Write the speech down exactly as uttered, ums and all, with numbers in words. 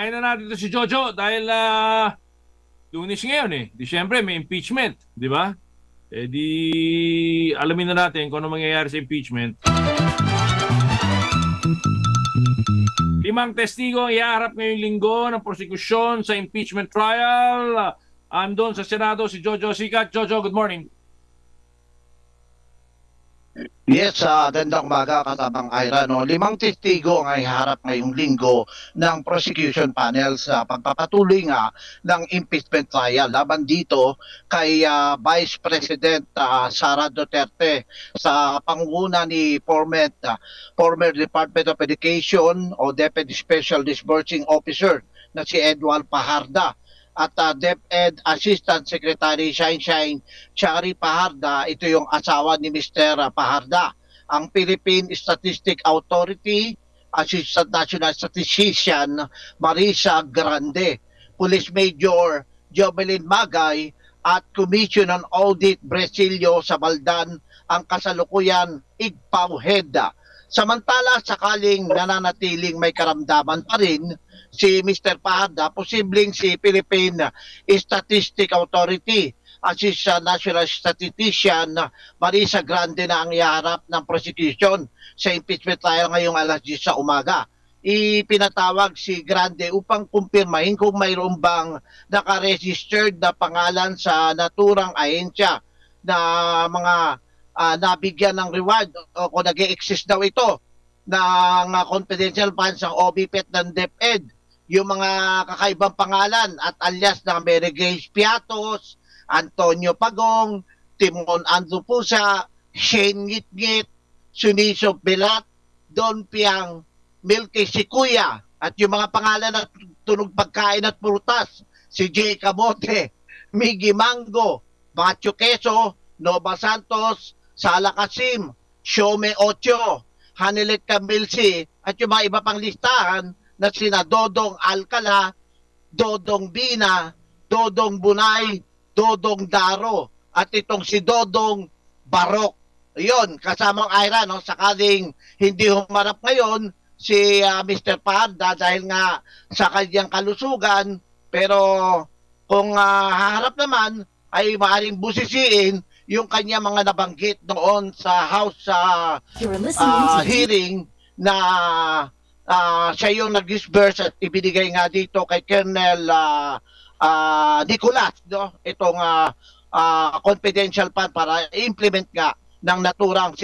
Unahin na natin ito si Jojo dahil uh, Lunes ngayon eh. Disyembre may impeachment, di ba? Eh di alamin na natin kung ano mangyayari sa impeachment. Limang testigo ang iharap ngayong linggo ng prosekusyon sa impeachment trial. Andon sa Senado si Jojo Sicat. Jojo, good morning. Yes, sa uh, gandang umaga katabang Ira. No? Limang testigo ang iharap ngayong linggo ng prosecution panel sa pagpapatuloy nga ng impeachment trial laban dito kay uh, Vice President uh, Sara Duterte sa pangunguna ni former, uh, former Department of Education o Deputy Special Disbursing Officer na si Edward Paharda. At uh, DepEd Assistant Secretary Shine Shine Chari Paharda, ito yung asawa ni Mister Paharda. Ang Philippine Statistic Authority, Assistant National Statistician Marisa Grande, Police Major Jovelyn Magay, at Commission on Audit Bresilio Sabaldan ang kasalukuyan igpauheda. Samantala, sakaling nananatiling may karamdaman pa rin si Mister Paharda, posibleng si Philippine Statistic Authority, Assistant National Statistician Marisa Grande na ang iharap ng prosecution sa impeachment trial ngayong alas diyes sa umaga. Ipinatawag si Grande upang kumpirmahin kung mayroon bang nakaregistered na pangalan sa naturang ahensya na mga uh, nabigyan ng reward o kung nag-e-exist daw ito ng uh, confidential funds ng O B P E T ng DepEd. Yung mga kakaibang pangalan at alias ng Mary Grace Piatos, Antonio Pagong, Timon Andrew Pusa, Shane Ngitngit, Suniso Belat, Don Piang, Milky Sikuya, at yung mga pangalan na tunog pagkain at prutas, si Jay Camote, Miggy Mango, Macho Queso, Nova Santos, Sala Kasim, Shome Ocho, Hanilet Camilsi, at yung mga iba pang listahan na sina Dodong Alcala, Dodong Bina, Dodong Bunay, Dodong Daro, at itong si Dodong Barok. Iyon, kasamang Ira, no, sakaling hindi humarap ngayon si uh, Mister Paharda dahil nga sa kanyang kalusugan, pero kung uh, haharap naman ay maaaring busisiin yung kanya mga nabanggit noon sa House uh, uh, hearing na Uh, siya yung nag-disburse at ibinigay nga dito kay Colonel uh, uh, Nicolas, no? Itong uh, uh, confidential fund para implement nga ng naturang